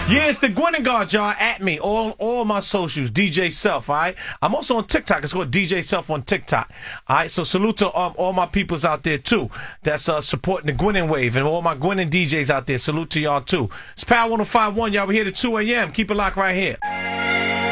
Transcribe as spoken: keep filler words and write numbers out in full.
Yeah, it's the Gwen and Guard, y'all. At me, all all my socials, D J Self, all right? I'm also on TikTok. It's called D J Self on TikTok, all right? So salute to um, all my peoples out there, too, that's uh, supporting the Gwen and Wave, and all my Gwen and D Js out there. Salute to y'all, too. It's Power one oh five point one, y'all. We're here to two a m Keep it locked right here.